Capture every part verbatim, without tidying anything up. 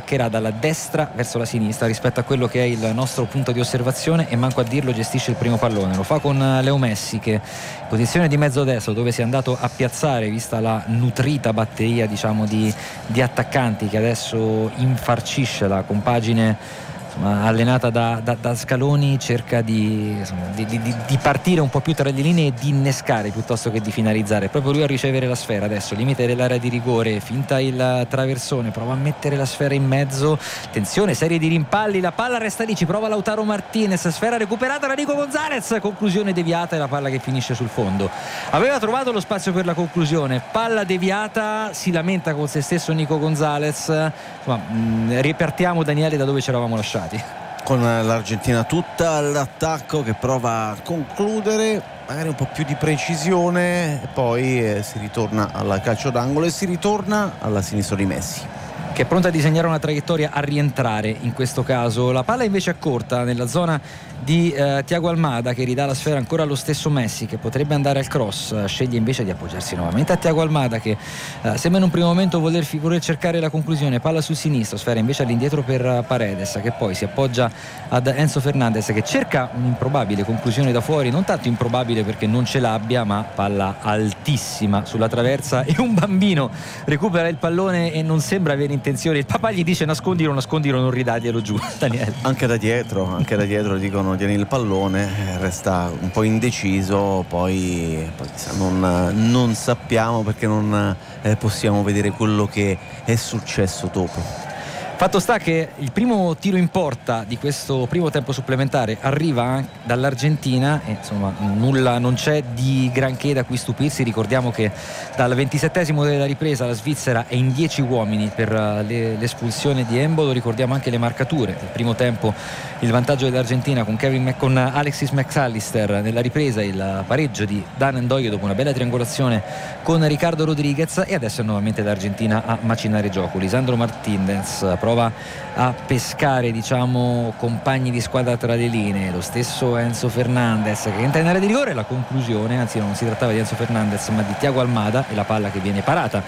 attaccherà dalla destra verso la sinistra rispetto a quello che è il nostro punto di osservazione, e manco a dirlo gestisce il primo pallone. Lo fa con Leo Messi, che in posizione di mezzo destro, dove si è andato a piazzare vista la nutrita batteria diciamo di, di attaccanti che adesso infarcisce la compagine allenata da, da, da Scaloni, cerca di, insomma, di, di, di partire un po' più tra le linee e di innescare piuttosto che di finalizzare. Proprio lui a ricevere la sfera adesso, limite dell'area di rigore, finta il traversone, prova a mettere la sfera in mezzo, attenzione, serie di rimpalli, la palla resta lì, ci prova Lautaro Martinez, sfera recuperata da Nico Gonzalez, conclusione deviata e la palla che finisce sul fondo. Aveva trovato lo spazio per la conclusione, palla deviata, si lamenta con se stesso Nico Gonzalez. Insomma, mh, ripartiamo, Daniele, da dove ci eravamo lasciati, con l'Argentina tutta all'attacco che prova a concludere, magari un po' più di precisione, e poi eh, si ritorna al calcio d'angolo e si ritorna alla sinistra di Messi, che è pronta a disegnare una traiettoria a rientrare. In questo caso la palla invece è corta nella zona di eh, Thiago Almada, che ridà la sfera ancora allo stesso Messi, che potrebbe andare al cross, sceglie invece di appoggiarsi nuovamente a Thiago Almada, che eh, sembra in un primo momento voler, voler cercare la conclusione. Palla sul sinistro, sfera invece all'indietro per Paredes, che poi si appoggia ad Enzo Fernandez, che cerca un'improbabile conclusione da fuori, non tanto improbabile perché non ce l'abbia, ma palla altissima sulla traversa, e un bambino recupera il pallone e non sembra avere intenzione. Il papà gli dice nascondilo, nascondilo, non ridaglielo giù. Daniele, anche da dietro anche da dietro dicono tieni il pallone, resta un po' indeciso, poi, poi non, non sappiamo perché non eh, possiamo vedere quello che è successo dopo. Fatto sta che il primo tiro in porta di questo primo tempo supplementare arriva dall'Argentina e insomma nulla, non c'è di granché da cui stupirsi. Ricordiamo che dal ventisettesimo della ripresa la Svizzera è in dieci uomini per le, l'espulsione di Embolo. Ricordiamo anche le marcature del primo tempo, il vantaggio dell'Argentina con, Kevin, con Alexis McAllister, nella ripresa il pareggio di Dan Ndoye dopo una bella triangolazione con Ricardo Rodriguez, e adesso è nuovamente l'Argentina a macinare gioco. Lisandro Martinez prova a pescare diciamo compagni di squadra tra le linee, lo stesso Enzo Fernandez che entra in area di rigore. La conclusione, anzi non si trattava di Enzo Fernandez ma di Thiago Almada, e la palla che viene parata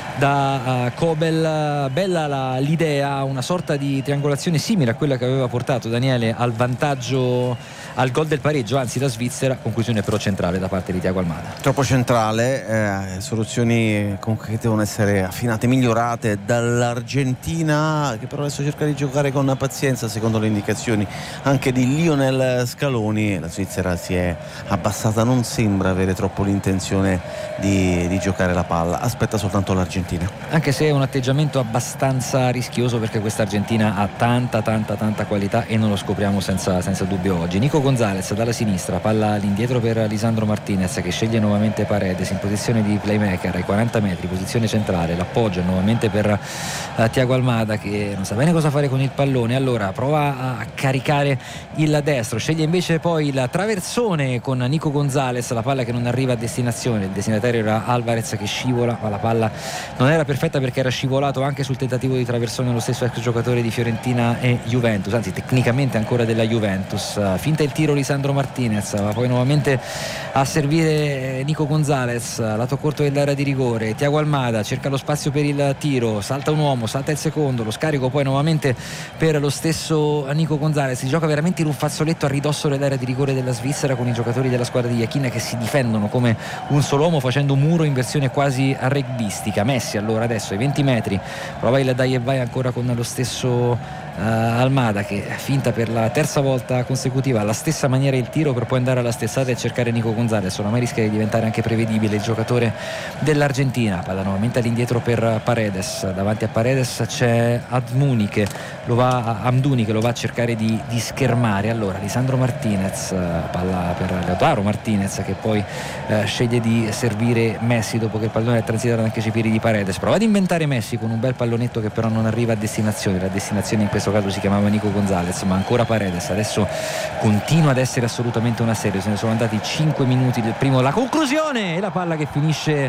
da uh, Kobel. Bella la, l'idea, una sorta di triangolazione simile a quella che aveva portato Daniele al vantaggio, al gol del pareggio, anzi la Svizzera. Conclusione però centrale da parte di Thiago Almada, troppo centrale, eh, soluzioni comunque che devono essere affinate, migliorate dall'Argentina, che però adesso cerca di giocare con pazienza secondo le indicazioni anche di Lionel Scaloni. La Svizzera si è abbassata, non sembra avere troppo l'intenzione di, di giocare la palla, aspetta soltanto l'Argentina, anche se è un atteggiamento abbastanza rischioso perché questa Argentina ha tanta tanta tanta qualità e non lo scopriamo senza, senza dubbio oggi. Nico Gonzalez dalla sinistra, palla all'indietro per Lisandro Martinez, che sceglie nuovamente Paredes in posizione di playmaker ai quaranta metri, posizione centrale, l'appoggio nuovamente per uh, Thiago Almada, che non sa bene cosa fare con il pallone. Allora prova a caricare il destro, sceglie invece poi il traversone con Nico Gonzalez, la palla che non arriva a destinazione. Il destinatario era Alvarez che scivola, ma la palla non era perfetta perché era scivolato anche sul tentativo di traversone lo stesso ex giocatore di Fiorentina e Juventus, anzi tecnicamente ancora della Juventus. Finta il tiro Lisandro Martinez, ma poi nuovamente a servire Nico Gonzalez, lato corto dell'area di rigore. Thiago Almada cerca lo spazio per il tiro, salta un uomo, salta il secondo, lo scarico poi nuovamente per lo stesso Nico Gonzalez. Si gioca veramente in un fazzoletto a ridosso dell'area di rigore della Svizzera, con i giocatori della squadra di Iachina che si difendono come un solo uomo facendo un muro in versione quasi rugbistica. Messi allora adesso ai venti metri prova il dai e vai ancora con lo stesso Uh, Almada, che finta per la terza volta consecutiva alla stessa maniera il tiro per poi andare alla stessata e cercare Nico Gonzalez. Ormai rischia di diventare anche prevedibile il giocatore dell'Argentina. Palla nuovamente all'indietro per Paredes, davanti a Paredes c'è Amdouni che lo va, Amdouni che lo va a cercare di, di schermare. Allora Lisandro Martinez, palla per Lautaro Martinez che poi uh, sceglie di servire Messi dopo che il pallone è transitato anche sui piedi di Paredes. Prova ad inventare Messi con un bel pallonetto che però non arriva a destinazione. La destinazione in questo caso si chiamava Nico Gonzalez, ma ancora Paredes adesso continua ad essere assolutamente una serie. Se ne sono andati cinque minuti del primo, la conclusione e la palla che finisce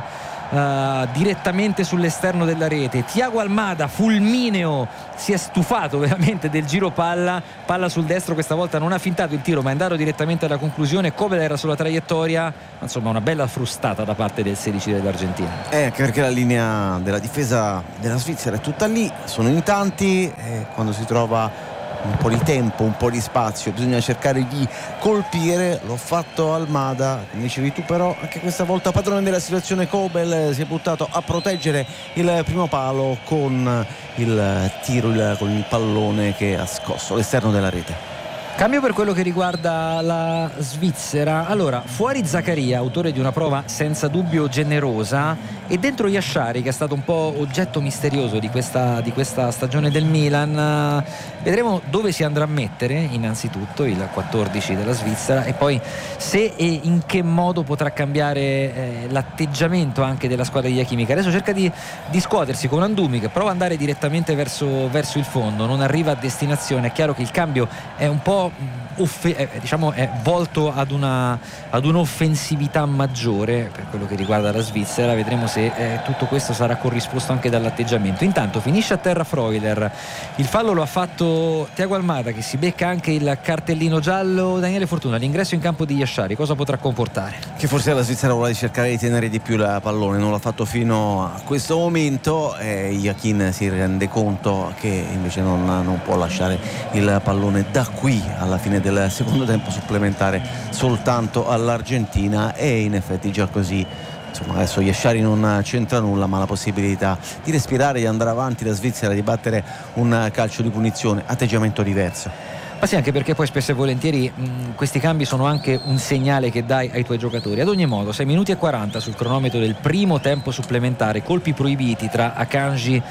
uh, direttamente sull'esterno della rete. Thiago Almada fulmineo, si è stufato veramente del giro palla, palla sul destro, questa volta non ha fintato il tiro ma è andato direttamente alla conclusione. Kobel era sulla traiettoria, insomma una bella frustata da parte del sedici dell'Argentina. Eh, anche perché la linea della difesa della Svizzera è tutta lì, sono in tanti e quando si trova un po' di tempo, un po' di spazio, bisogna cercare di colpire. L'ho fatto Almada, come dicevi tu, però anche questa volta padrone della situazione Kobel si è buttato a proteggere il primo palo con il tiro, il, con il pallone che ha scosso l'esterno della rete. Cambio per quello che riguarda la Svizzera. Allora, fuori Zaccaria, autore di una prova senza dubbio generosa, e dentro Yashari, che è stato un po' oggetto misterioso di questa, di questa stagione del Milan. Vedremo dove si andrà a mettere innanzitutto il quattordici della Svizzera e poi se e in che modo potrà cambiare eh, l'atteggiamento anche della squadra di Hakimi, che adesso cerca di, di scuotersi con Andumi, che prova ad andare direttamente verso, verso il fondo, non arriva a destinazione. È chiaro che il cambio è un po' Offe- eh, diciamo è volto ad una ad un'offensività maggiore per quello che riguarda la Svizzera. Vedremo se eh, tutto questo sarà corrisposto anche dall'atteggiamento. Intanto finisce a terra Freuler, il fallo lo ha fatto Thiago Almada, che si becca anche il cartellino giallo. Daniele Fortuna, l'ingresso in campo di Yashari cosa potrà comportare? Che forse la Svizzera vuole cercare di tenere di più il pallone, non l'ha fatto fino a questo momento e Yakin si rende conto che invece non, non può lasciare il pallone da qui alla fine del secondo tempo supplementare soltanto all'Argentina, e in effetti già così insomma adesso Yashari non c'entra nulla, ma la possibilità di respirare, di andare avanti, la Svizzera di battere un calcio di punizione, atteggiamento diverso. Ma sì, anche perché poi spesso e volentieri mh, questi cambi sono anche un segnale che dai ai tuoi giocatori. Ad ogni modo, sei minuti e quaranta sul cronometro del primo tempo supplementare, colpi proibiti tra Akanji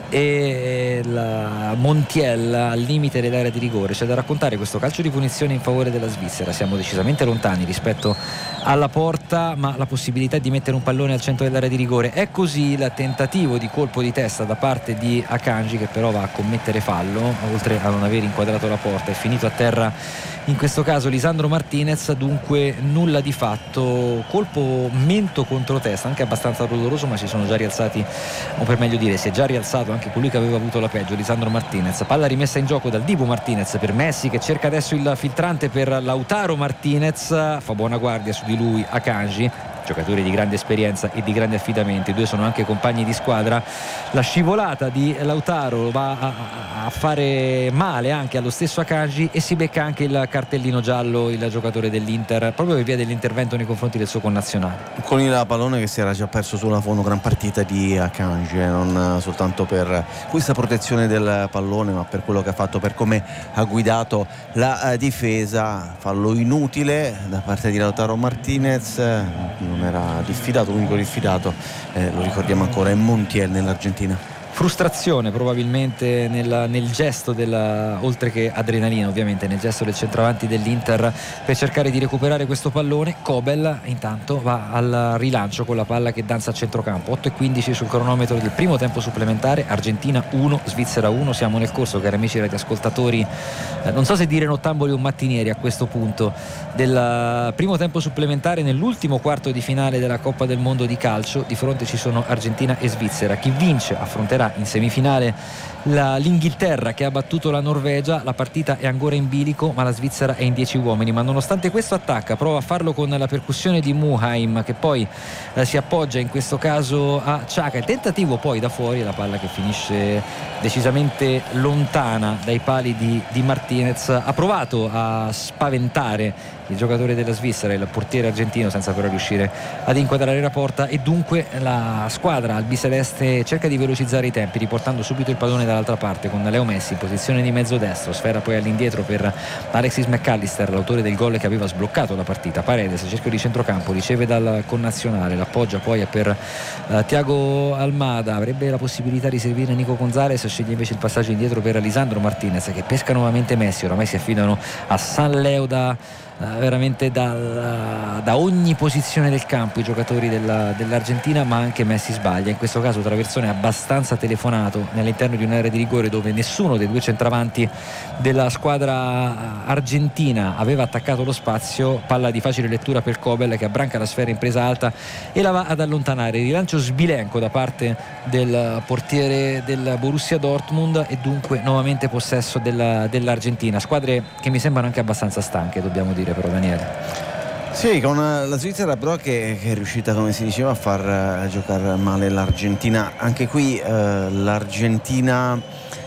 e la Montiel al limite dell'area di rigore. C'è da raccontare questo calcio di punizione in favore della Svizzera. Siamo decisamente lontani rispetto alla porta, ma la possibilità di mettere un pallone al centro dell'area di rigore è così. Il tentativo di colpo di testa da parte di Akanji, che però va a commettere fallo oltre a non aver inquadrato la porta, è finito a terra in questo caso Lisandro Martinez, dunque nulla di fatto. Colpo mento contro testa, anche abbastanza doloroso, ma si sono già rialzati, o per meglio dire si è già rialzato anche colui che aveva avuto la peggio, Lisandro Martinez. Palla rimessa in gioco dal Dibu Martinez per Messi, che cerca adesso il filtrante per Lautaro Martinez, fa buona guardia su di lui Akanji, giocatore di grande esperienza e di grande affidamento. I due sono anche compagni di squadra. La scivolata di Lautaro va a, a fare male anche allo stesso Akanji e si becca anche il cartellino giallo il giocatore dell'Inter, proprio per via dell'intervento nei confronti del suo connazionale. Con il pallone che si era già perso sulla fondo, gran partita di Akanji, eh, non soltanto per questa protezione del pallone, ma per quello che ha fatto, per come ha guidato la eh, difesa. Fallo inutile da parte di Lautaro Martinez, non era diffidato, l'unico diffidato eh, lo ricordiamo ancora è Montiel nell'Argentina. Frustrazione probabilmente nel, nel gesto della, oltre che adrenalina ovviamente, nel gesto del centravanti dell'Inter per cercare di recuperare questo pallone. Kobel intanto va al rilancio con la palla che danza a centrocampo. Otto e quindici sul cronometro del primo tempo supplementare, Argentina uno, Svizzera uno. Siamo nel corso, cari amici radioascoltatori, eh, non so se dire nottamboli o mattinieri a questo punto, del primo tempo supplementare nell'ultimo quarto di finale della Coppa del Mondo di calcio. Di fronte ci sono Argentina e Svizzera. Chi vince affronterà in semifinale la, l'Inghilterra, che ha battuto la Norvegia. La partita è ancora in bilico, ma la Svizzera è in dieci uomini, ma nonostante questo attacca, prova a farlo con la percussione di Muheim, che poi eh, si appoggia in questo caso a Xhaka. Il tentativo poi da fuori, la palla che finisce decisamente lontana dai pali di, di Martinez. Ha provato a spaventare il giocatore della Svizzera, il portiere argentino, senza però riuscire ad inquadrare la porta, e dunque la squadra albiceleste cerca di velocizzare i tempi riportando subito il pallone dall'altra parte con Leo Messi in posizione di mezzo destro. Sfera poi all'indietro per Alexis McAllister, l'autore del gol che aveva sbloccato la partita. Paredes, cerchio di centrocampo, riceve dal connazionale, l'appoggia poi per uh, Thiago Almada, avrebbe la possibilità di servire Nico Gonzalez, sceglie invece il passaggio indietro per Lisandro Martinez, che pesca nuovamente Messi. Oramai si affidano a San Leo da veramente da, da ogni posizione del campo i giocatori della, dell'Argentina, ma anche Messi sbaglia. In questo caso Traversone è abbastanza telefonato all'interno di un'area di rigore dove nessuno dei due centravanti della squadra argentina aveva attaccato lo spazio. Palla di facile lettura per Kobel che abbranca la sfera in presa alta e la va ad allontanare. Rilancio sbilenco da parte del portiere del Borussia Dortmund e dunque nuovamente possesso della, dell'Argentina. Squadre che mi sembrano anche abbastanza stanche, dobbiamo dire, però, Daniele. Sì, con la Svizzera però che, che è riuscita, come si diceva, a far uh, giocare male l'Argentina. Anche qui uh, l'Argentina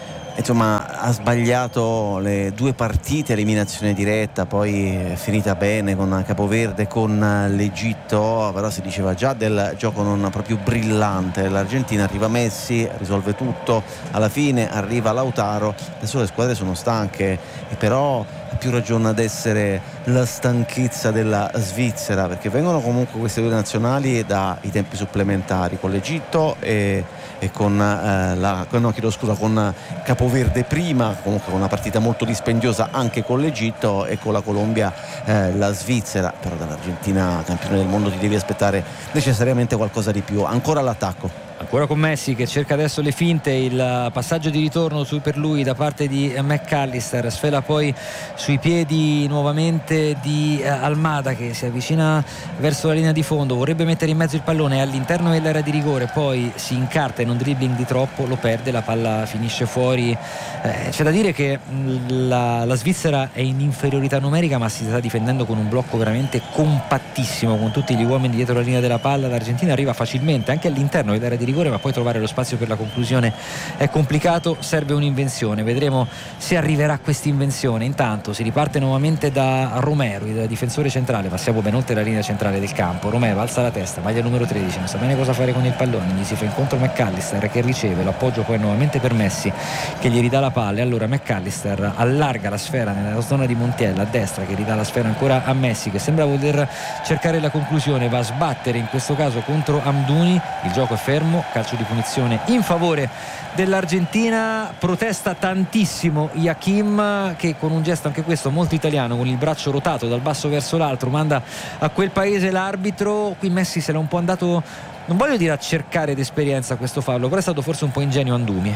insomma ha sbagliato le due partite, eliminazione diretta, poi è finita bene con Capoverde, con l'Egitto, però si diceva già del gioco non proprio brillante. L'Argentina, arriva Messi, risolve tutto, alla fine arriva Lautaro. Adesso le squadre sono stanche e però ha più ragione ad essere la stanchezza della Svizzera, perché vengono comunque queste due nazionali dai tempi supplementari con l'Egitto e, e con eh, la no, chiedo scusa con Capoverde prima, comunque con una partita molto dispendiosa anche con l'Egitto, e con la Colombia eh, la Svizzera. Però dall'Argentina, campione del mondo, ti devi aspettare necessariamente qualcosa di più. Ancora l'attacco. Ancora con Messi che cerca adesso le finte, il passaggio di ritorno su per lui da parte di McAllister, sfera poi sui piedi nuovamente di Almada che si avvicina verso la linea di fondo, vorrebbe mettere in mezzo il pallone all'interno dell'area di rigore, poi si incarta in un dribbling di troppo, lo perde, la palla finisce fuori. Eh, c'è da dire che la, la Svizzera è in inferiorità numerica, ma si sta difendendo con un blocco veramente compattissimo, con tutti gli uomini dietro la linea della palla. L'Argentina arriva facilmente anche all'interno dell'area di rigore, ma poi trovare lo spazio per la conclusione è complicato. Serve un'invenzione, vedremo se arriverà questa invenzione. Intanto si riparte nuovamente da Romero, il difensore centrale, passiamo ben oltre la linea centrale del campo. Romero alza la testa, maglia numero tredici, non sa bene cosa fare con il pallone, gli si fa incontro McAllister che riceve l'appoggio poi nuovamente per Messi che gli ridà la palla, e allora McAllister allarga la sfera nella zona di Montiel a destra, che ridà la sfera ancora a Messi che sembra voler cercare la conclusione, va a sbattere in questo caso contro Amdouni. Il gioco è fermo, calcio di punizione in favore dell'Argentina. Protesta tantissimo Yakim che con un gesto anche questo molto italiano, con il braccio rotato dal basso verso l'altro, manda a quel paese l'arbitro. Qui Messi se l'è un po' andato, non voglio dire a cercare d'esperienza questo fallo, però è stato forse un po' ingenuo Andumi.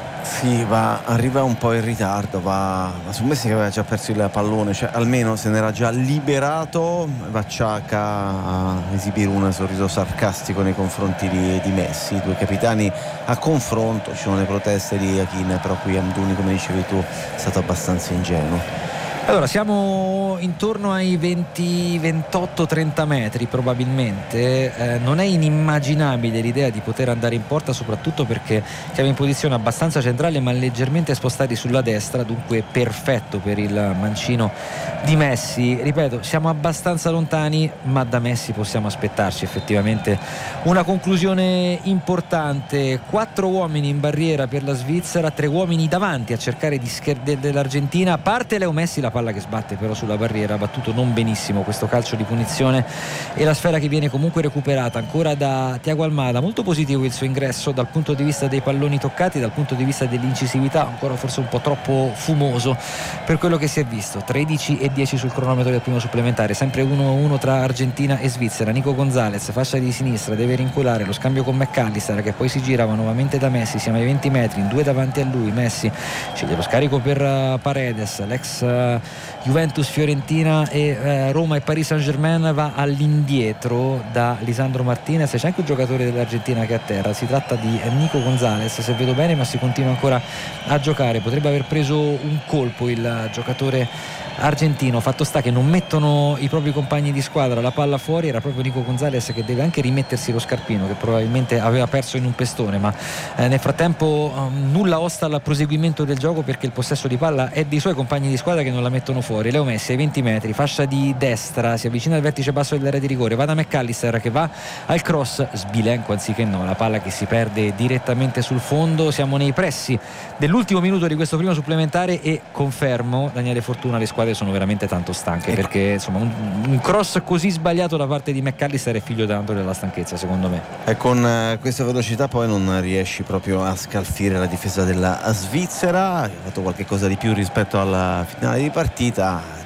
Sì, va, arriva un po' in ritardo, va, va su Messi che aveva già perso il pallone, cioè almeno se n'era già liberato. Va Xhaka a esibire un sorriso sarcastico nei confronti di, di Messi. I due capitani a confronto, ci sono le proteste di Yakin, però qui Amdouni, come dicevi tu, è stato abbastanza ingenuo. Allora siamo intorno ai venti, ventotto, trenta metri probabilmente. Eh, non è inimmaginabile l'idea di poter andare in porta, soprattutto perché siamo in posizione abbastanza centrale ma leggermente spostati sulla destra, dunque perfetto per il mancino di Messi. Ripeto, siamo abbastanza lontani, ma da Messi possiamo aspettarci effettivamente una conclusione importante. Quattro uomini in barriera per la Svizzera, tre uomini davanti a cercare di scherdere dell'Argentina. Parte Leo Messi, la palla che sbatte però sulla barriera, ha battuto non benissimo questo calcio di punizione, e la sfera che viene comunque recuperata ancora da Thiago Almada. Molto positivo il suo ingresso dal punto di vista dei palloni toccati, dal punto di vista dell'incisività, ancora forse un po' troppo fumoso per quello che si è visto. Tredici e dieci sul cronometro del primo supplementare, sempre uno a uno tra Argentina e Svizzera. Nico Gonzalez, fascia di sinistra, deve rinculare, lo scambio con McAllister che poi si girava nuovamente da Messi, siamo ai venti metri, in due davanti a lui. Messi sceglie lo scarico per Paredes, l'ex Juventus, Fiorentina e eh, Roma e Paris Saint-Germain, va all'indietro da Lisandro Martinez. C'è anche un giocatore dell'Argentina che è a terra, si tratta di Nico Gonzalez se vedo bene, ma si continua ancora a giocare. Potrebbe aver preso un colpo il giocatore argentino, fatto sta che non mettono i propri compagni di squadra la palla fuori. Era proprio Nico Gonzalez che deve anche rimettersi lo scarpino che probabilmente aveva perso in un pestone, ma eh, nel frattempo um, nulla osta al proseguimento del gioco perché il possesso di palla è dei suoi compagni di squadra che non la mettono fuori. Leo Messi ai venti metri, fascia di destra, si avvicina al vertice basso dell'area di rigore, va da McAllister che va al cross, sbilenco anziché no, la palla che si perde direttamente sul fondo. Siamo nei pressi dell'ultimo minuto di questo primo supplementare e confermo, Daniele Fortuna, le squadre sono veramente tanto stanche, ecco, perché insomma un, un cross così sbagliato da parte di McAllister è figlio tanto della stanchezza, secondo me. E con eh, questa velocità poi non riesci proprio a scalfire la difesa della Svizzera, ha fatto qualche cosa di più rispetto alla finale di partita.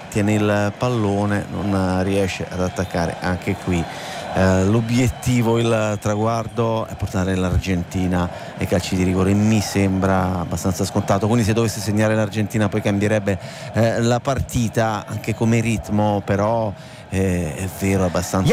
tiene il pallone, non riesce ad attaccare. Anche qui eh, l'obiettivo, il traguardo è portare l'Argentina ai calci di rigore, mi sembra abbastanza scontato, quindi se dovesse segnare l'Argentina poi cambierebbe eh, la partita anche come ritmo, però eh, è vero abbastanza.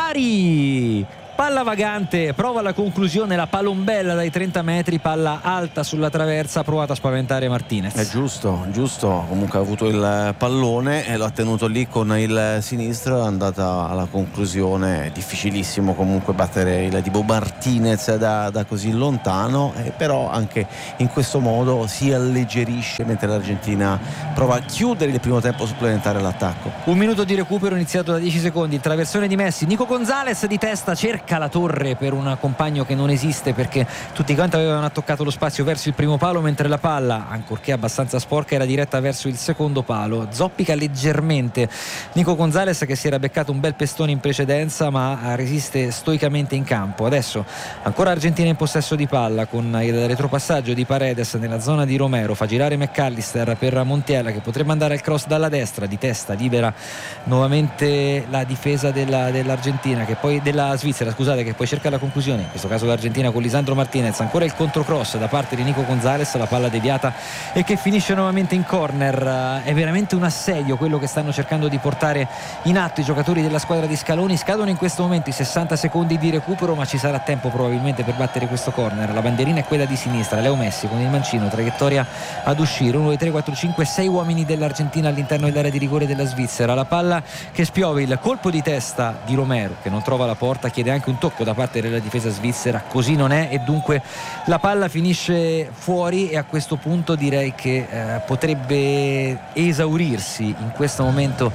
Yashari, palla vagante, prova la conclusione, la palombella dai trenta metri, palla alta sulla traversa, ha provato a spaventare Martinez. È giusto, giusto, comunque ha avuto il pallone e lo ha tenuto lì con il sinistro, è andata alla conclusione. È difficilissimo comunque battere il tipo Martinez da, da così lontano, eh, però anche in questo modo si alleggerisce mentre l'Argentina prova a chiudere il primo tempo supplementare all'attacco. Un minuto di recupero iniziato da dieci secondi, il traversone di Messi, Nico Gonzalez di testa cerca la torre per un compagno che non esiste, perché tutti quanti avevano attaccato lo spazio verso il primo palo, mentre la palla, ancorché abbastanza sporca, era diretta verso il secondo palo. Zoppica leggermente Nico Gonzalez, che si era beccato un bel pestone in precedenza, ma resiste stoicamente in campo. Adesso ancora Argentina in possesso di palla con il retropassaggio di Paredes nella zona di Romero, fa girare McAllister per Montiel che potrebbe andare al cross dalla destra, di testa libera nuovamente la difesa della, dell'Argentina, che poi della Svizzera scusate, che poi cerca la conclusione, in questo caso l'Argentina con Lisandro Martinez. Ancora il controcross da parte di Nico Gonzalez, la palla deviata e che finisce nuovamente in corner. È veramente un assedio quello che stanno cercando di portare in atto i giocatori della squadra di Scaloni. Scadono in questo momento i sessanta secondi di recupero, ma ci sarà tempo probabilmente per battere questo corner. La bandierina è quella di sinistra, Leo Messi con il mancino, traiettoria ad uscire, uno, due, tre, quattro, cinque, sei uomini dell'Argentina all'interno dell'area di rigore della Svizzera. La palla che spiove, il colpo di testa di Romero che non trova la porta, chiede anche un tocco da parte della difesa svizzera, così non è, e dunque la palla finisce fuori. E a questo punto direi che eh, potrebbe esaurirsi in questo momento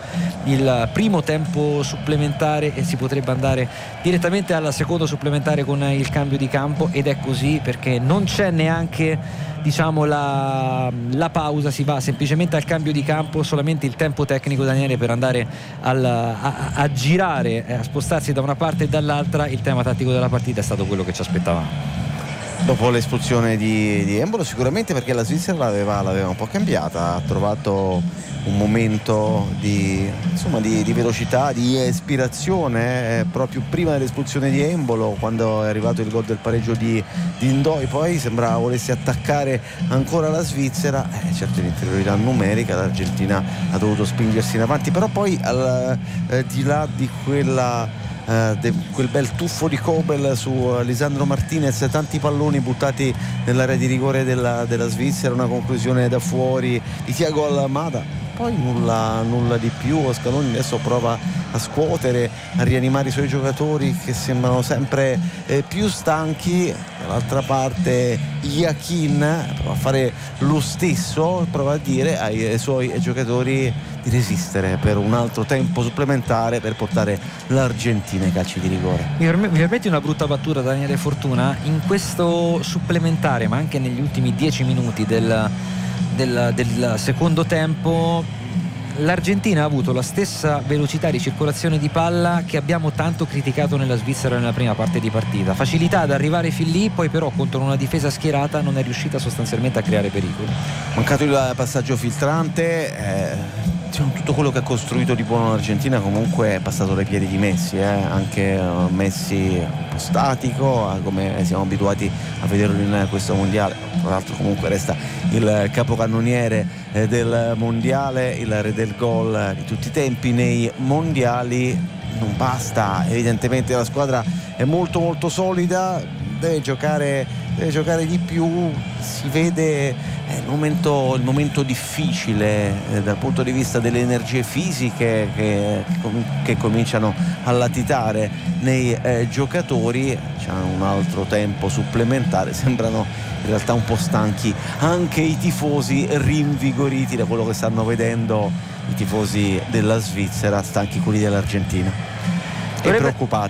il primo tempo supplementare e si potrebbe andare direttamente al secondo supplementare con il cambio di campo, ed è così perché non c'è neanche diciamo la, la pausa, si va semplicemente al cambio di campo, solamente il tempo tecnico, Daniele, per andare al, a, a girare, a spostarsi da una parte e dall'altra. Il tema tattico della partita è stato quello che ci aspettavamo dopo l'espulsione di, di Embolo, sicuramente, perché la Svizzera l'aveva, l'aveva un po' cambiata, ha trovato un momento di, insomma, di, di velocità, di ispirazione eh, proprio prima dell'espulsione di Embolo, quando è arrivato il gol del pareggio di, di Ndoi. Poi sembrava volesse attaccare ancora la Svizzera, eh, certo in inferiorità numerica l'Argentina ha dovuto spingersi in avanti, però poi al, eh, di là di quella Uh, de, quel bel tuffo di Kobel su uh, Lisandro Martinez, tanti palloni buttati nell'area di rigore della, della Svizzera, una conclusione da fuori di Thiago Almada, poi nulla, nulla di più. Scaloni adesso prova a scuotere, a rianimare i suoi giocatori che sembrano sempre eh, più stanchi. Dall'altra parte Iachin prova a fare lo stesso, prova a dire ai, ai suoi giocatori di resistere per un altro tempo supplementare per portare l'Argentina ai calci di rigore. Mi permetti una brutta battuta, Daniele Fortuna? In questo supplementare, ma anche negli ultimi dieci minuti del, del, del secondo tempo, l'Argentina ha avuto la stessa velocità di circolazione di palla che abbiamo tanto criticato nella Svizzera nella prima parte di partita, facilità ad arrivare fin lì, poi però contro una difesa schierata non è riuscita sostanzialmente a creare pericoli. Mancato il passaggio filtrante, eh, tutto quello che ha costruito di buono l'Argentina comunque è passato dai piedi di Messi, eh? Anche Messi un po' statico, come siamo abituati a vederlo in questo mondiale. Tra l'altro comunque resta il capocannoniere del mondiale, il re del gol di tutti i tempi nei mondiali. Non basta, evidentemente la squadra è molto molto solida, deve giocare, deve giocare di più. Si vede eh, il, momento, il momento difficile eh, dal punto di vista delle energie fisiche che, che cominciano a latitare nei eh, giocatori. C'è un altro tempo supplementare, sembrano in realtà un po' stanchi anche i tifosi, rinvigoriti da quello che stanno vedendo i tifosi della Svizzera, stanchi quelli dell'Argentina e dovrebbe, preoccupati.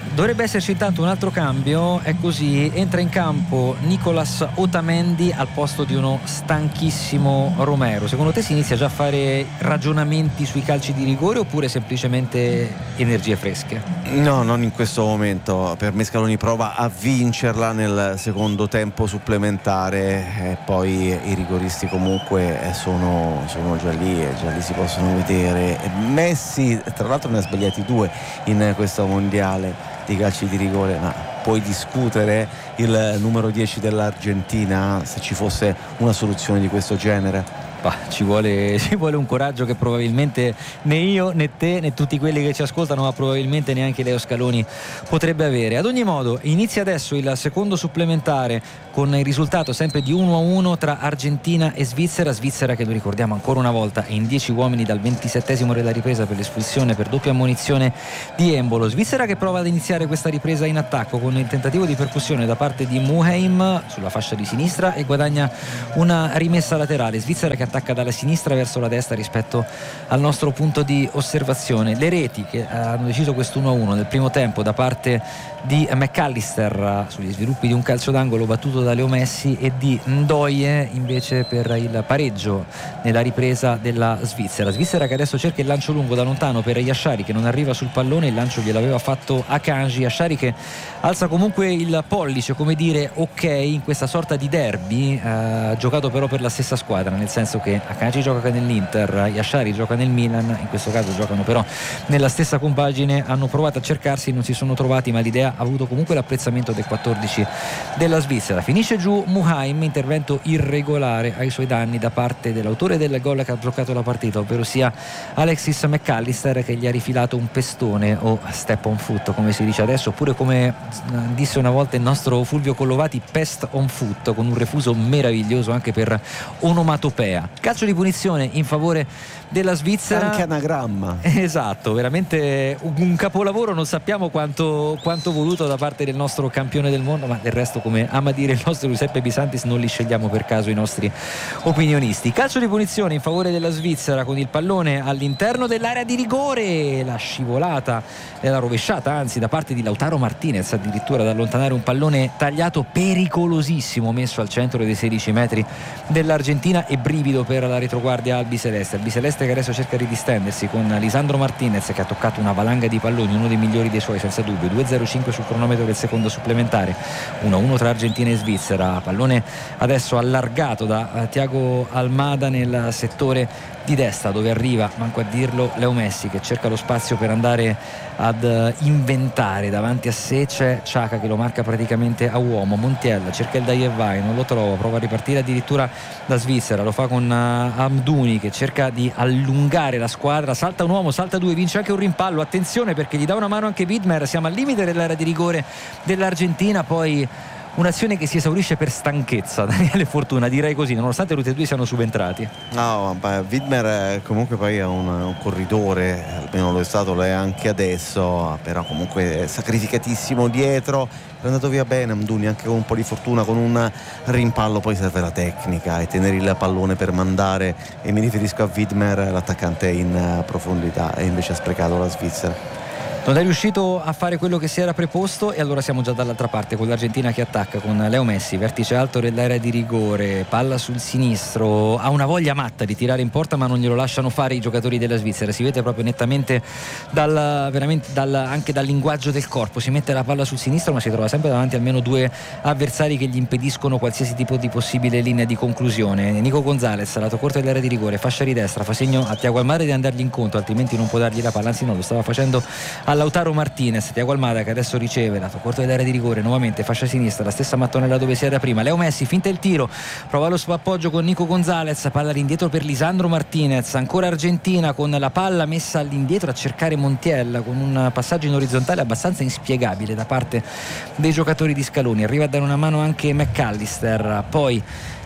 Dovrebbe esserci intanto un altro cambio, è così, entra in campo Nicolas Otamendi al posto di uno stanchissimo Romero. Secondo te si inizia già a fare ragionamenti sui calci di rigore oppure semplicemente energie fresche? No, non in questo momento. Per me Scaloni prova a vincerla nel secondo tempo supplementare e poi i rigoristi comunque sono, sono già lì e già lì si possono vedere. Messi tra l'altro ne ha sbagliati due in questo mondiale di calci di rigore, ma puoi discutere il numero dieci dell'Argentina se ci fosse una soluzione di questo genere? Bah, ci vuole, ci vuole un coraggio che probabilmente né io né te né tutti quelli che ci ascoltano, ma probabilmente neanche Leo Scaloni potrebbe avere. Ad ogni modo inizia adesso il secondo supplementare con il risultato sempre di uno a uno tra Argentina e Svizzera. Svizzera che, lo ricordiamo ancora una volta, è in dieci uomini dal ventisettesimo della ripresa per l'espulsione per doppia ammonizione di Embolo. Svizzera che prova ad iniziare questa ripresa in attacco con il tentativo di percussione da parte di Muheim sulla fascia di sinistra e guadagna una rimessa laterale. Svizzera che attacca dalla sinistra verso la destra rispetto al nostro punto di osservazione. Le reti che hanno deciso questo uno a uno nel primo tempo da parte di McAllister sugli sviluppi di un calcio d'angolo battuto da Leo Messi e di Ndoye invece per il pareggio nella ripresa della Svizzera. Svizzera che adesso cerca il lancio lungo da lontano per Yashari che non arriva sul pallone, il lancio gliel'aveva fatto Akanji. Yashari che alza comunque il pollice, come dire ok in questa sorta di derby eh, giocato però per la stessa squadra, nel senso che Akanji gioca nell'Inter, Yashari gioca nel Milan, in questo caso giocano però nella stessa compagine, hanno provato a cercarsi, non si sono trovati, ma l'idea ha avuto comunque l'apprezzamento del quattordici della Svizzera. Finisce giù Muheim, intervento irregolare ai suoi danni da parte dell'autore del gol che ha bloccato la partita, ovvero sia Alexis McAllister, che gli ha rifilato un pestone o step on foot come si dice adesso, oppure come disse una volta il nostro Fulvio Collovati, pest on foot, con un refuso meraviglioso anche per onomatopea. Calcio di punizione in favore della Svizzera, anche anagramma, esatto, veramente un capolavoro, non sappiamo quanto, quanto voluto da parte del nostro campione del mondo, ma del resto, come ama dire il nostro Giuseppe Bisantis, non li scegliamo per caso i nostri opinionisti. Calcio di punizione in favore della Svizzera con il pallone all'interno dell'area di rigore, la scivolata e la rovesciata anzi da parte di Lautaro Martinez, addirittura ad allontanare un pallone tagliato pericolosissimo messo al centro dei sedici metri dell'Argentina, e brivido per la retroguardia albiceleste. Albiceleste che adesso cerca di distendersi con Lisandro Martinez che ha toccato una valanga di palloni, uno dei migliori dei suoi senza dubbio. Due zero cinque sul cronometro del secondo supplementare, uno a uno tra Argentina e Svizzera. Pallone adesso allargato da uh, Thiago Almada nel settore di destra, dove arriva, manco a dirlo, Leo Messi che cerca lo spazio per andare ad uh, inventare. Davanti a sé c'è Xhaka che lo marca praticamente a uomo. Montiel cerca il dai e vai, non lo trova, prova a ripartire addirittura da Svizzera, lo fa con uh, Amdouni che cerca di allungare la squadra, salta un uomo, salta due, vince anche un rimpallo, attenzione perché gli dà una mano anche Widmer, siamo al limite dell'area di rigore dell'Argentina. Poi un'azione che si esaurisce per stanchezza, Daniele Fortuna, direi così, nonostante tutti e due siano subentrati. No, beh, Widmer comunque poi è un, un corridore, almeno lo è stato, lo è anche adesso, però comunque è sacrificatissimo dietro. È andato via bene Amdouni anche con un po' di fortuna, con un rimpallo. Poi serve la tecnica e tenere il pallone per mandare, e mi riferisco a Widmer, l'attaccante in profondità, e invece ha sprecato la Svizzera. Non è riuscito a fare quello che si era preposto, e allora siamo già dall'altra parte con l'Argentina che attacca con Leo Messi, vertice alto dell'area di rigore, palla sul sinistro, ha una voglia matta di tirare in porta ma non glielo lasciano fare i giocatori della Svizzera, si vede proprio nettamente dal, veramente dal, anche dal linguaggio del corpo. Si mette la palla sul sinistro ma si trova sempre davanti almeno due avversari che gli impediscono qualsiasi tipo di possibile linea di conclusione. Nico Gonzalez, lato corto dell'area di rigore, fascia di destra, fa segno a Thiago Almada di andargli incontro, altrimenti non può dargli la palla, anzi no, lo stava facendo a Lautaro Martinez. Thiago Almada che adesso riceve, lato corto dell'area di rigore, nuovamente fascia sinistra, la stessa mattonella dove si era prima. Leo Messi finta il tiro, prova lo spappoggio con Nico Gonzalez, palla all'indietro per Lisandro Martinez, ancora Argentina con la palla messa all'indietro a cercare Montiel con un passaggio in orizzontale abbastanza inspiegabile da parte dei giocatori di Scaloni. Arriva a dare una mano anche McAllister, poi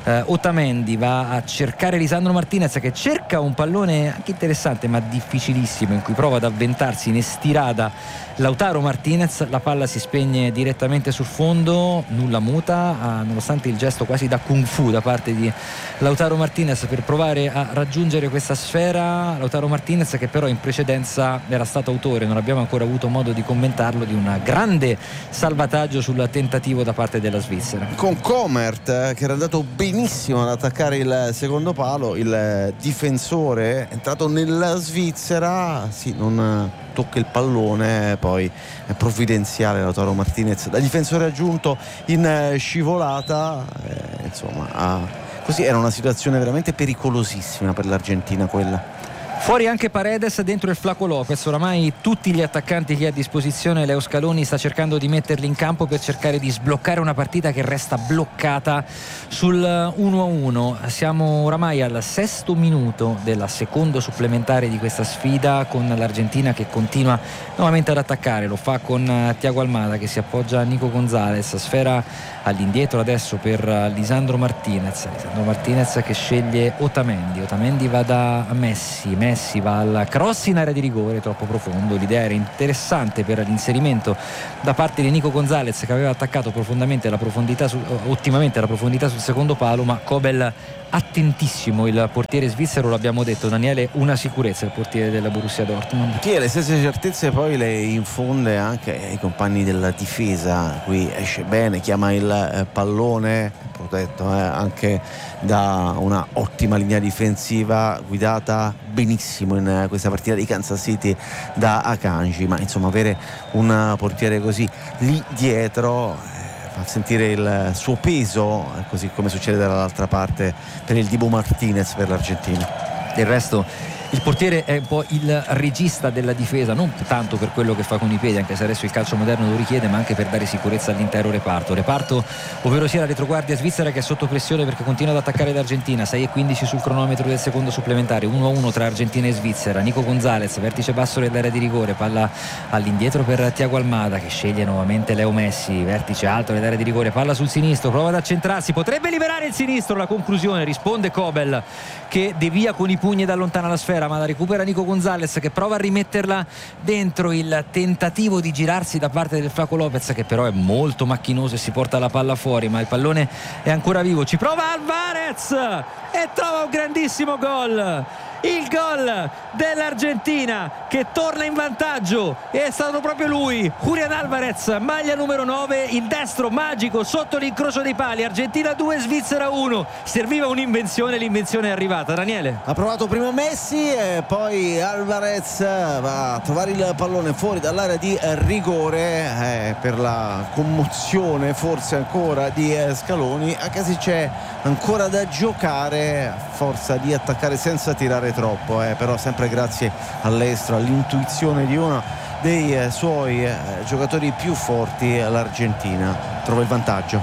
eh, Otamendi va a cercare Lisandro Martinez, che cerca un pallone anche interessante ma difficilissimo, in cui prova ad avventarsi in estirada Lautaro Martinez. La palla si spegne direttamente sul fondo, nulla muta, ah, nonostante il gesto quasi da kung fu da parte di Lautaro Martinez per provare a raggiungere questa sfera. Lautaro Martinez, che però in precedenza era stato autore, non abbiamo ancora avuto modo di commentarlo, di un grande salvataggio sul tentativo da parte della Svizzera, con Comert eh, che era andato benissimo ad attaccare il secondo palo. Il difensore è entrato nella Svizzera, sì, non tocca il pallone, poi è provvidenziale Lautaro Martinez da difensore aggiunto in scivolata, eh, insomma ah, così era una situazione veramente pericolosissima per l'Argentina quella. Fuori anche Paredes, dentro il Flaco Lopez. Oramai tutti gli attaccanti che ha a disposizione Leo Scaloni sta cercando di metterli in campo per cercare di sbloccare una partita che resta bloccata sul uno a uno. Siamo oramai al sesto minuto del secondo supplementare di questa sfida, con l'Argentina che continua nuovamente ad attaccare. Lo fa con Thiago Almada che si appoggia a Nico Gonzalez, sfera all'indietro adesso per Lisandro Martinez. Lisandro Martinez che sceglie Otamendi. Otamendi va da Messi, Messi va al cross in area di rigore, troppo profondo. L'idea era interessante per l'inserimento da parte di Nico Gonzalez, che aveva attaccato profondamente la profondità su, ottimamente la profondità sul secondo palo, ma Kobel attentissimo, il portiere svizzero, l'abbiamo detto Daniele, una sicurezza il portiere della Borussia Dortmund. Sì, le stesse certezze poi le infonde anche ai compagni della difesa. Qui esce bene, chiama il pallone, protetto eh, anche da una ottima linea difensiva guidata benissimo in questa partita di Kansas City da Akanji. Ma insomma, avere un portiere così lì dietro fa sentire il suo peso, così come succede dall'altra parte per il Dibu Martinez per l'Argentina. Del resto il portiere è un po' il regista della difesa, non tanto per quello che fa con i piedi, anche se adesso il calcio moderno lo richiede, ma anche per dare sicurezza all'intero reparto. Reparto, ovvero sia la retroguardia svizzera, che è sotto pressione perché continua ad attaccare l'Argentina. sei e quindici sul cronometro del secondo supplementare, uno a uno tra Argentina e Svizzera. Nico Gonzalez, vertice basso dell'area di rigore, palla all'indietro per Thiago Almada, che sceglie nuovamente Leo Messi, vertice alto dell'area di rigore, palla sul sinistro, prova ad accentrarsi, potrebbe liberare il sinistro. La conclusione, risponde Kobel, che devia con i pugni da allontana la sfera, ma la recupera Nico Gonzalez, che prova a rimetterla dentro. Il tentativo di girarsi da parte del Flaco Lopez, che però è molto macchinoso e si porta la palla fuori, ma il pallone è ancora vivo. Ci prova Alvarez e trova un grandissimo gol. Il gol dell'Argentina, che torna in vantaggio, e è stato proprio lui, Julián Alvarez, maglia numero nove, il destro magico sotto l'incrocio dei pali. Argentina due, Svizzera uno. Serviva un'invenzione, l'invenzione è arrivata. Daniele? Ha provato primo Messi e poi Alvarez va a trovare il pallone fuori dall'area di rigore, eh, per la commozione forse ancora di eh, Scaloni, anche se c'è ancora da giocare, a forza di attaccare senza tirare troppo, eh, però sempre grazie all'estero, all'intuizione di uno dei eh, suoi eh, giocatori più forti. L'Argentina trova il vantaggio,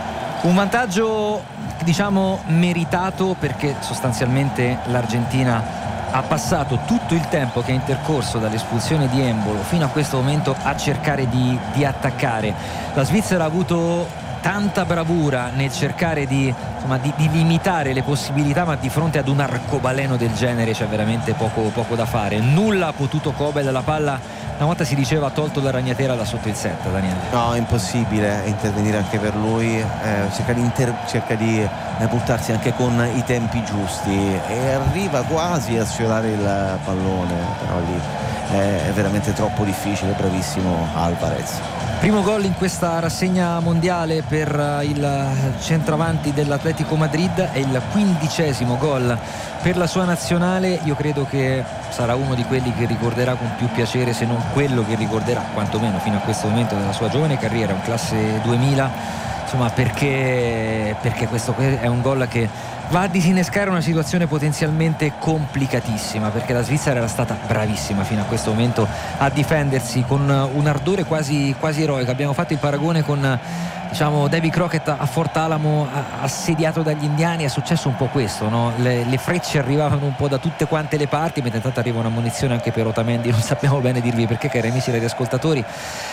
un vantaggio diciamo meritato, perché sostanzialmente l'Argentina ha passato tutto il tempo che è intercorso dall'espulsione di Embolo fino a questo momento a cercare di, di attaccare. La Svizzera ha avuto tanta bravura nel cercare di, insomma, di, di limitare le possibilità, ma di fronte ad un arcobaleno del genere c'è veramente poco, poco da fare. Nulla ha potuto Kobel, la palla una volta si diceva tolto la ragnatela da sotto il set. Daniele? No, è impossibile intervenire anche per lui, eh, cerca di, inter- cerca di eh, buttarsi anche con i tempi giusti e arriva quasi a sfiorare il pallone, però lì eh, è veramente troppo difficile. Bravissimo Alvarez. Primo gol in questa rassegna mondiale per il centravanti dell'Atletico Madrid, è il quindicesimo gol per la sua nazionale. Io credo che sarà uno di quelli che ricorderà con più piacere, se non quello che ricorderà quantomeno fino a questo momento della sua giovane carriera, un classe duemila, insomma, perché, perché questo è un gol che va a disinnescare una situazione potenzialmente complicatissima, perché la Svizzera era stata bravissima fino a questo momento a difendersi con un ardore quasi, quasi eroico. Abbiamo fatto il paragone con diciamo Davy Crockett a Fort Alamo, assediato dagli indiani, è successo un po' questo, no? le, le frecce arrivavano un po' da tutte quante le parti, mentre intanto arriva una munizione anche per Otamendi, non sappiamo bene dirvi perché, cari amici radioascoltatori.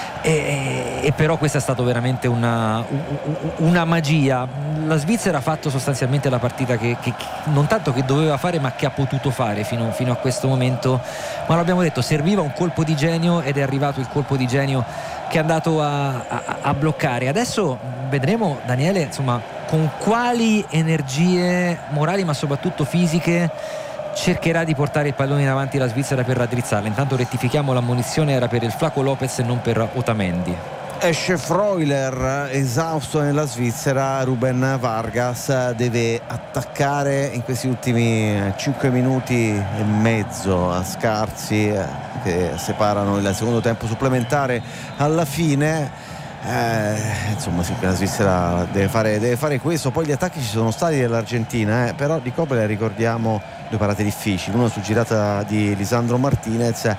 E, e però questa è stata veramente una, una magia. La Svizzera ha fatto sostanzialmente la partita che, che, che non tanto che doveva fare, ma che ha potuto fare fino, fino a questo momento. Ma l'abbiamo detto, serviva un colpo di genio ed è arrivato il colpo di genio che è andato a, a, a bloccare. Adesso vedremo, Daniele, insomma, con quali energie morali ma soprattutto fisiche cercherà di portare il pallone in avanti la Svizzera per raddrizzarla. Intanto rettifichiamo, la munizione era per il Flaco Lopez e non per Otamendi. Esce Freuler esausto nella Svizzera. Ruben Vargas deve attaccare in questi ultimi cinque minuti e mezzo a scarsi che separano il secondo tempo supplementare alla fine. Eh, insomma sì, la Svizzera deve fare, deve fare questo. Poi gli attacchi ci sono stati dell'Argentina, eh, però di Kobel ricordiamo due parate difficili, una su girata di Lisandro Martinez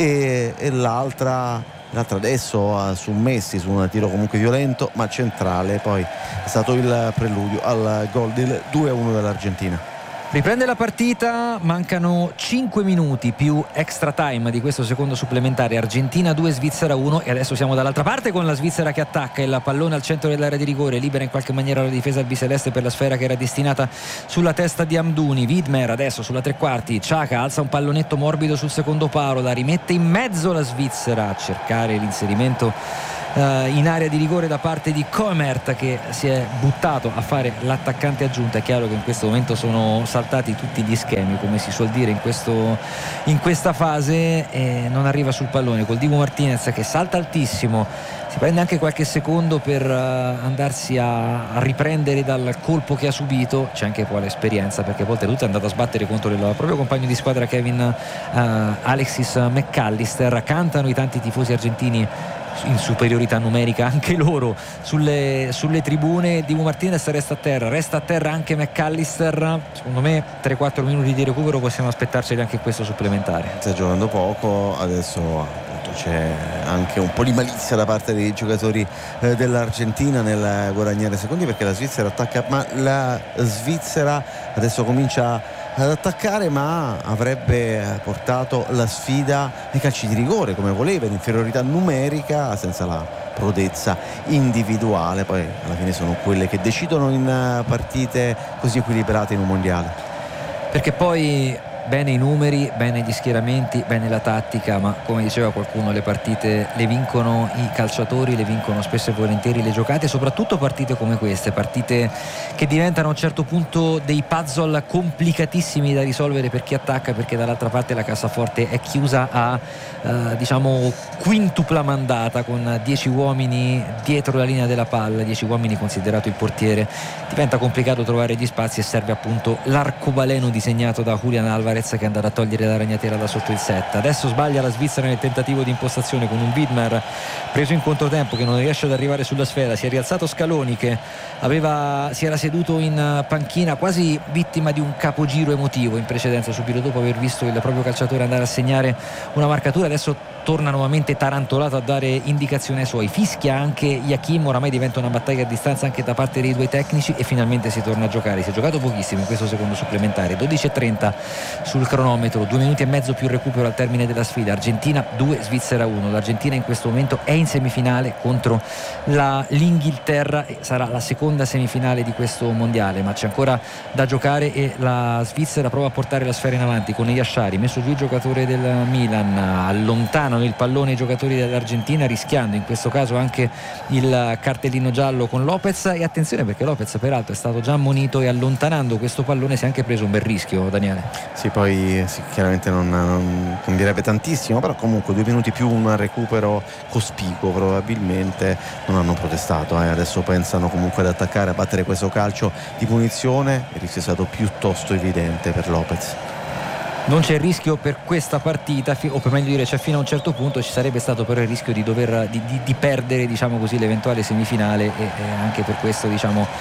e, e l'altra l'altra adesso su Messi, su un tiro comunque violento ma centrale. Poi è stato il preludio al gol del due a uno dell'Argentina. Riprende la partita, mancano cinque minuti più extra time di questo secondo supplementare. Argentina due, Svizzera uno, e adesso siamo dall'altra parte con la Svizzera che attacca il pallone al centro dell'area di rigore, libera in qualche maniera la difesa albiceleste per la sfera che era destinata sulla testa di Amdouni. Widmer adesso sulla tre quarti, Xhaka alza un pallonetto morbido sul secondo palo, la rimette in mezzo la Svizzera a cercare l'inserimento Uh, in area di rigore da parte di Koemert, che si è buttato a fare l'attaccante aggiunta. È chiaro che in questo momento sono saltati tutti gli schemi, come si suol dire in, questo, in questa fase, e non arriva sul pallone col Dibu Martinez che salta altissimo, si prende anche qualche secondo per uh, andarsi a, a riprendere dal colpo che ha subito. C'è anche poi l'esperienza, perché poi oltretutto è andato a sbattere contro il proprio compagno di squadra Kevin uh, Alexis McAllister. Cantano i tanti tifosi argentini in superiorità numerica anche loro sulle, sulle tribune. Dibu Martinez resta a terra, resta a terra anche McAllister. Secondo me tre quattro minuti di recupero possiamo aspettarceli anche in questo supplementare. Sta giocando poco adesso, appunto c'è anche un po' di malizia da parte dei giocatori eh, dell'Argentina nel guadagnare secondi, perché la Svizzera attacca, ma la Svizzera adesso comincia ad attaccare, ma avrebbe portato la sfida nei calci di rigore come voleva, in inferiorità numerica, senza la prodezza individuale. Poi alla fine sono quelle che decidono in partite così equilibrate in un mondiale, perché poi bene i numeri, bene gli schieramenti, bene la tattica, ma come diceva qualcuno, le partite le vincono i calciatori, le vincono spesso e volentieri le giocate, soprattutto partite come queste, partite che diventano a un certo punto dei puzzle complicatissimi da risolvere per chi attacca, perché dall'altra parte la cassaforte è chiusa a eh, diciamo quintupla mandata, con dieci uomini dietro la linea della palla, dieci uomini considerato il portiere. Diventa complicato trovare gli spazi e serve appunto l'arcobaleno disegnato da Julian Alvarez, che è andato a togliere la ragnatela da sotto il set. Adesso sbaglia la Svizzera nel tentativo di impostazione con un Widmer preso in controtempo che non riesce ad arrivare sulla sfera. Si è rialzato Scaloni, che aveva, si era seduto in panchina quasi vittima di un capogiro emotivo in precedenza, subito dopo aver visto il proprio calciatore andare a segnare una marcatura. Adesso torna nuovamente tarantolato a dare indicazione ai suoi, fischia anche Iachim, oramai diventa una battaglia a distanza anche da parte dei due tecnici e finalmente si torna a giocare. Si è giocato pochissimo in questo secondo supplementare, dodici e trenta sul cronometro, due minuti e mezzo più recupero al termine della sfida. Argentina due, Svizzera uno. L'Argentina in questo momento è in semifinale contro la, l'Inghilterra, e sarà la seconda semifinale di questo mondiale, ma c'è ancora da giocare e la Svizzera prova a portare la sfera in avanti con Yashari, messo giù il giocatore del Milan, allontana il pallone i giocatori dell'Argentina, rischiando in questo caso anche il cartellino giallo con Lopez. E attenzione, perché Lopez peraltro è stato già ammonito e allontanando questo pallone si è anche preso un bel rischio, Daniele. Sì, poi sì, chiaramente non, non cambierebbe tantissimo, però comunque due minuti più un recupero cospicuo, probabilmente non hanno protestato, eh. Adesso pensano comunque ad attaccare, a battere questo calcio di punizione. Il rischio è stato piuttosto evidente per Lopez. Non c'è rischio per questa partita, o per meglio dire c'è fino a un certo punto, ci sarebbe stato però il rischio di dover di, di, di perdere, diciamo così, l'eventuale semifinale, e, e anche per questo, diciamo,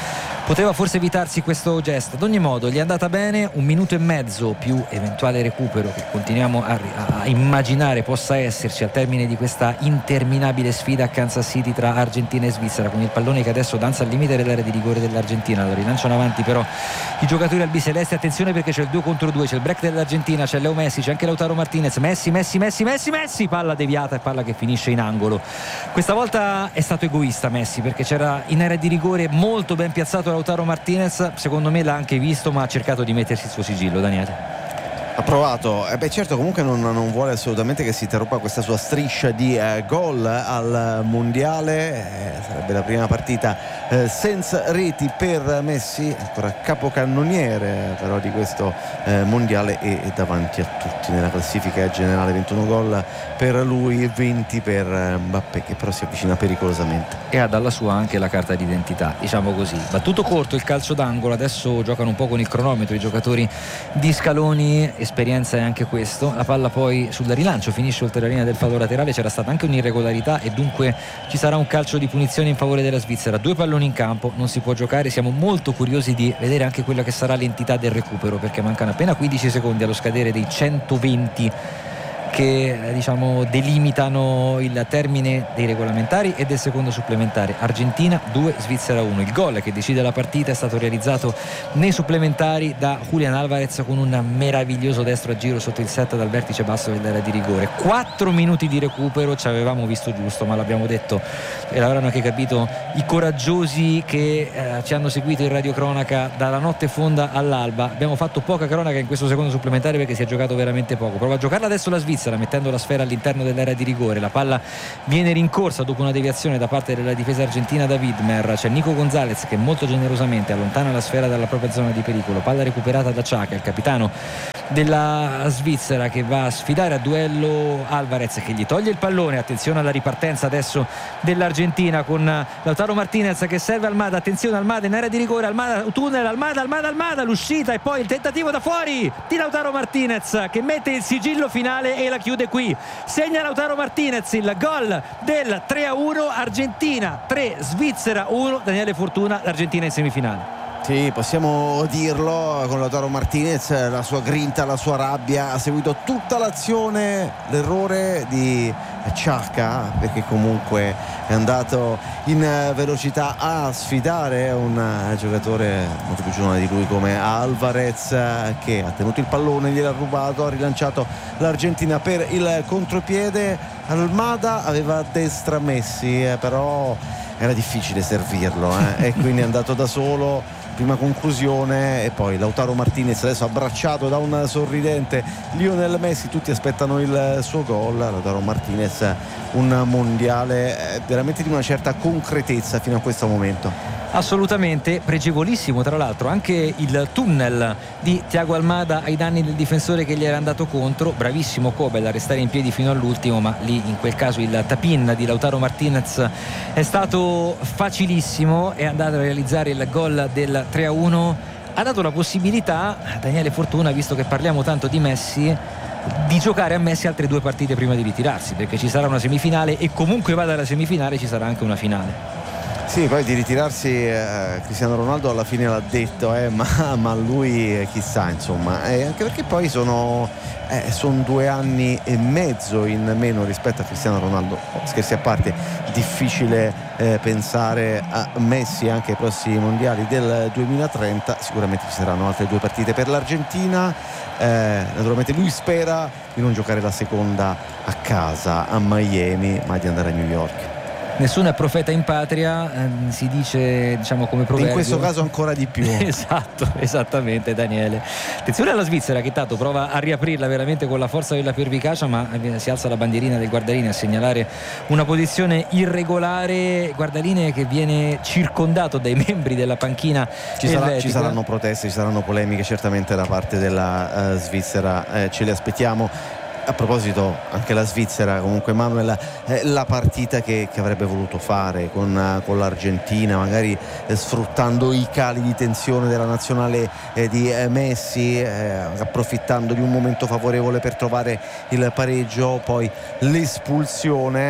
poteva forse evitarsi questo gesto. Ad ogni modo gli è andata bene, un minuto e mezzo più eventuale recupero che continuiamo a, a immaginare possa esserci al termine di questa interminabile sfida a Kansas City tra Argentina e Svizzera, con il pallone che adesso danza al limite dell'area di rigore dell'Argentina. Lo rilanciano avanti però i giocatori albicelesti. Attenzione perché c'è il due contro due, c'è il break dell'Argentina, c'è Leo Messi, c'è anche Lautaro Martinez. Messi, Messi, Messi, Messi, Messi, palla deviata e palla che finisce in angolo. Questa volta è stato egoista Messi, perché c'era in area di rigore molto ben piazzato Lautaro Martinez, secondo me l'ha anche visto ma ha cercato di mettersi il suo sigillo. Daniele ha provato, eh beh certo, comunque non, non vuole assolutamente che si interrompa questa sua striscia di eh, gol al mondiale. Eh, sarebbe la prima partita eh, senza reti per Messi, ancora capocannoniere però di questo eh, mondiale e, e davanti a tutti nella classifica generale. Ventuno gol per lui, venti per Mbappé, che però si avvicina pericolosamente e ha dalla sua anche la carta d'identità, diciamo così. Battuto corto il calcio d'angolo, adesso giocano un po' con il cronometro i giocatori di Scaloni. Esperienza è anche questo. La palla poi sul rilancio finisce oltre la linea del fallo laterale, c'era stata anche un'irregolarità e dunque ci sarà un calcio di punizione in favore della Svizzera. Due palloni in campo, non si può giocare. Siamo molto curiosi di vedere anche quella che sarà l'entità del recupero, perché mancano appena quindici secondi allo scadere dei centoventi che diciamo delimitano il termine dei regolamentari e del secondo supplementare. Argentina due, Svizzera uno. Il gol che decide la partita è stato realizzato nei supplementari da Julián Álvarez con un meraviglioso destro a giro sotto il set dal vertice basso dell'area di rigore. Quattro minuti di recupero, ci avevamo visto giusto, ma l'abbiamo detto e l'avranno anche capito i coraggiosi che eh, ci hanno seguito in radiocronaca dalla notte fonda all'alba. Abbiamo fatto poca cronaca in questo secondo supplementare perché si è giocato veramente poco. Prova a giocarla adesso la Svizzera, mettendo la sfera all'interno dell'area di rigore. La palla viene rincorsa dopo una deviazione da parte della difesa argentina da Widmer. C'è Nico Gonzalez che molto generosamente allontana la sfera dalla propria zona di pericolo. Palla recuperata da Xhaka, il capitano della Svizzera, che va a sfidare a duello Alvarez, che gli toglie il pallone. Attenzione alla ripartenza adesso dell'Argentina con Lautaro Martinez che serve Almada. Attenzione, Almada in area di rigore, Almada tunnel, Almada, Almada, Almada, l'uscita e poi il tentativo da fuori di Lautaro Martinez che mette il sigillo finale e la chiude qui. Segna Lautaro Martinez il gol del tre a uno, Argentina tre, Svizzera uno. Daniele Fortuna, l'Argentina in semifinale. Sì, possiamo dirlo, con Lautaro Martinez, la sua grinta, la sua rabbia, ha seguito tutta l'azione, l'errore di Xhaka, perché comunque è andato in velocità a sfidare un giocatore molto più giovane di lui come Alvarez, che ha tenuto il pallone, gliel'ha rubato, ha rilanciato l'Argentina per il contropiede. Almada aveva a destra Messi, eh, però era difficile servirlo eh, e quindi è andato da solo. Prima conclusione e poi Lautaro Martinez adesso abbracciato da un sorridente Lionel Messi. Tutti aspettano il suo gol. Lautaro Martinez, un mondiale veramente di una certa concretezza fino a questo momento. Assolutamente pregevolissimo, tra l'altro anche il tunnel di Thiago Almada ai danni del difensore che gli era andato contro. Bravissimo Kobel a restare in piedi fino all'ultimo, ma lì in quel caso il tap-in di Lautaro Martinez è stato facilissimo, è andato a realizzare il gol del tre a uno. Ha dato la possibilità a Daniele Fortuna, visto che parliamo tanto di Messi, di giocare a Messi altre due partite prima di ritirarsi, perché ci sarà una semifinale e comunque vada alla semifinale ci sarà anche una finale. Sì, poi di ritirarsi eh, Cristiano Ronaldo alla fine l'ha detto, eh, ma, ma lui eh, chissà, insomma, eh, anche perché poi sono, eh, sono due anni e mezzo in meno rispetto a Cristiano Ronaldo. Scherzi a parte, difficile eh, pensare a Messi anche ai prossimi mondiali del duemilatrenta. Sicuramente ci saranno altre due partite per l'Argentina. Eh, naturalmente lui spera di non giocare la seconda a casa a Miami, ma di andare a New York. Nessuno è profeta in patria, eh, si dice, diciamo, come proverbio. In questo caso ancora di più. Esatto, esattamente Daniele. Attenzione alla Svizzera che tanto prova a riaprirla veramente con la forza della pervicacia, ma si alza la bandierina del guardaline a segnalare una posizione irregolare. Guardaline che viene circondato dai membri della panchina. Ci, sarà, ci saranno proteste, ci saranno polemiche certamente da parte della uh, Svizzera, eh, ce le aspettiamo. A proposito, anche la Svizzera, comunque Manuel, eh, la partita che, che avrebbe voluto fare con, uh, con l'Argentina, magari eh, sfruttando i cali di tensione della nazionale eh, di eh, Messi, eh, approfittando di un momento favorevole per trovare il pareggio, poi l'espulsione.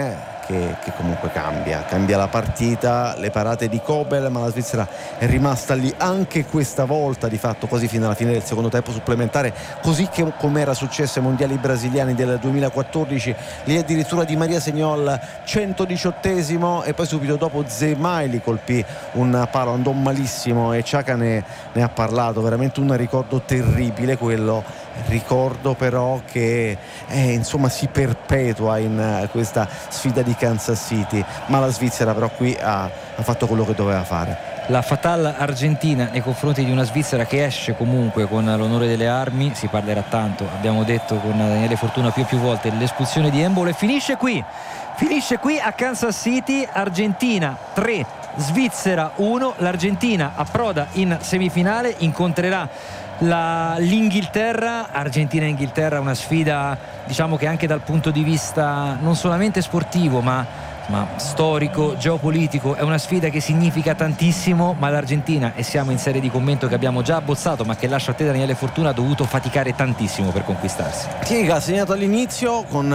che, che comunque cambia cambia la partita, le parate di Kobel, ma la Svizzera è rimasta lì anche questa volta di fatto quasi fino alla fine del secondo tempo supplementare, così che come era successo ai mondiali brasiliani del duemilaquattordici. Lì addirittura Di Maria segnò al centodiciottesimo e poi subito dopo Zemaili colpì un palo, andò malissimo, e Xhaka ne, ne ha parlato, veramente un ricordo terribile quello, ricordo però che eh, insomma si perpetua in uh, questa sfida di Kansas City, ma la Svizzera però qui ha, ha fatto quello che doveva fare. La fatale Argentina nei confronti di una Svizzera che esce comunque con l'onore delle armi. Si parlerà tanto, abbiamo detto con Daniele Fortuna più e più volte, l'espulsione di Embolo, e finisce qui finisce qui a Kansas City. Argentina tre, Svizzera uno. L'Argentina approda in semifinale, incontrerà la, l'Inghilterra. Argentina e Inghilterra, una sfida diciamo che anche dal punto di vista non solamente sportivo ma ma storico, geopolitico, è una sfida che significa tantissimo, ma l'Argentina, e siamo in serie di commento che abbiamo già abbozzato ma che lascio a te Daniele Fortuna, ha dovuto faticare tantissimo per conquistarsi. Sì, ha segnato all'inizio con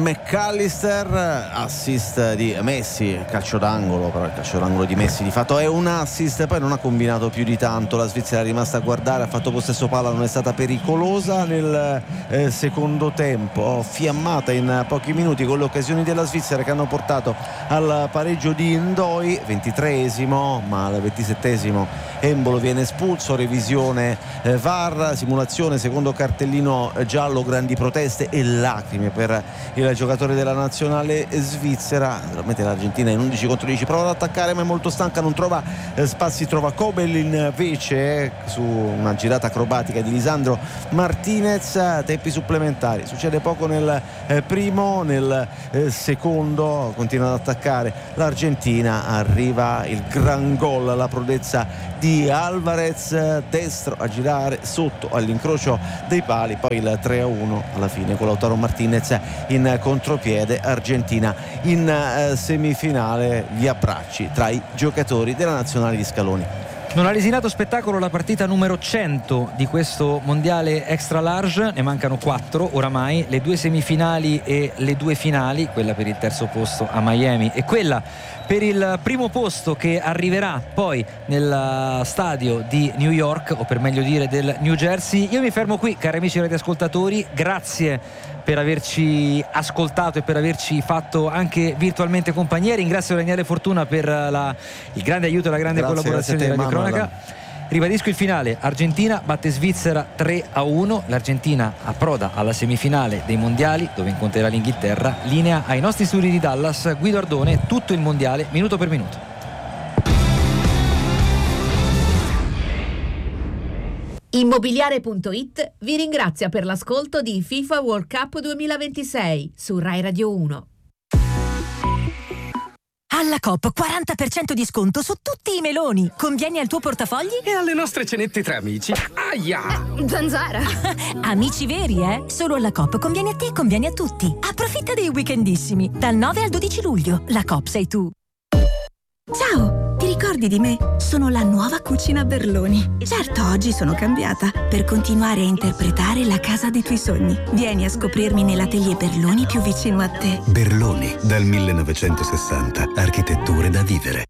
McAllister, assist di Messi, calcio d'angolo, però il calcio d'angolo di Messi di fatto è un assist, poi non ha combinato più di tanto. La Svizzera è rimasta a guardare, ha fatto possesso palla, non è stata pericolosa nel eh, secondo tempo, fiammata in pochi minuti con le occasioni della Svizzera che hanno portato al pareggio di Ndoi, ventitreesimo, ma al ventisettesimo Embolo viene espulso, revisione eh, V A R, simulazione, secondo cartellino giallo, grandi proteste e lacrime per il giocatore della nazionale svizzera. Naturalmente l'Argentina in undici contro dieci prova ad attaccare ma è molto stanca, non trova eh, spazi, trova Kobel invece eh, su una girata acrobatica di Lisandro Martinez, tempi supplementari, succede poco nel eh, primo, nel eh, secondo continua ad attaccare l'Argentina, arriva il gran gol, la prodezza di Alvarez, destro a girare sotto all'incrocio dei pali, poi il tre a uno alla fine con Lautaro Martinez in contropiede. Argentina in eh, semifinale, gli abbracci tra i giocatori della nazionale di Scaloni. Non ha lesinato spettacolo la partita numero cento di questo mondiale extra large, ne mancano quattro oramai, le due semifinali e le due finali, quella per il terzo posto a Miami e quella per il primo posto che arriverà poi nel stadio di New York, o per meglio dire del New Jersey. Io mi fermo qui, cari amici radioascoltatori, grazie per averci ascoltato e per averci fatto anche virtualmente compagnia. Ringrazio Daniele Fortuna per la, il grande aiuto e la grande grazie, collaborazione di Radio Cronaca. Ribadisco il finale: Argentina batte Svizzera tre a uno. L'Argentina approda alla semifinale dei mondiali dove incontrerà l'Inghilterra. Linea ai nostri studi di Dallas, Guido Ardone, tutto il mondiale minuto per minuto. Immobiliare punto it vi ringrazia per l'ascolto di FIFA World Cup duemilaventisei su Rai Radio uno. Alla Coop quaranta per cento di sconto su tutti i meloni. Convieni al tuo portafogli? E alle nostre cenette tra amici. Aia! Zanzara! Amici veri, eh? Solo alla Coop conviene a te e conviene a tutti. Approfitta dei weekendissimi. Dal nove al dodici luglio. La Coop sei tu. Ciao, ti ricordi di me? Sono la nuova Cucina Berloni. Certo, oggi sono cambiata per continuare a interpretare la casa dei tuoi sogni. Vieni a scoprirmi nell'atelier Berloni più vicino a te. Berloni, dal millenovecentosessanta. Architetture da vivere.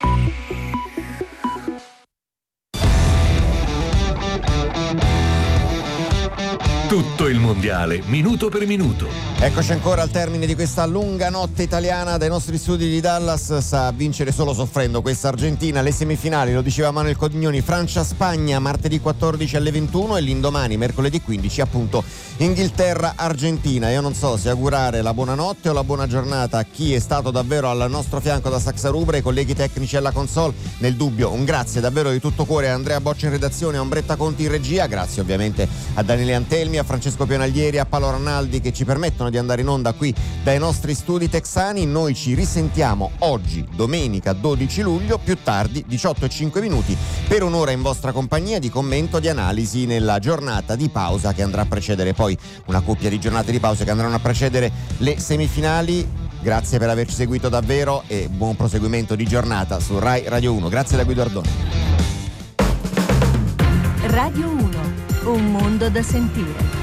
Tutto il mondiale, minuto per minuto. Eccoci ancora al termine di questa lunga notte italiana dai nostri studi di Dallas. Sa vincere solo soffrendo questa Argentina. Le semifinali, lo diceva Manuel Codignoni, Francia-Spagna martedì quattordici alle ventuno e l'indomani mercoledì quindici appunto Inghilterra-Argentina. Io non so se augurare la buonanotte o la buona giornata a chi è stato davvero al nostro fianco da Saxa Rubra, ai colleghi tecnici alla console. Nel dubbio un grazie davvero di tutto cuore a Andrea Boccia in redazione, a Ombretta Conti in regia, grazie ovviamente a Daniele Antelmi, a Francesco Pionaglieri, a Paolo Arnaldi che ci permettono di andare in onda qui dai nostri studi texani. Noi ci risentiamo oggi, domenica dodici luglio, più tardi diciotto e cinque minuti, per un'ora in vostra compagnia di commento, di analisi nella giornata di pausa che andrà a precedere poi una coppia di giornate di pausa che andranno a precedere le semifinali. Grazie per averci seguito davvero e buon proseguimento di giornata su Rai Radio uno. Grazie da Guido Ardone. Radio uno, un mondo da sentire.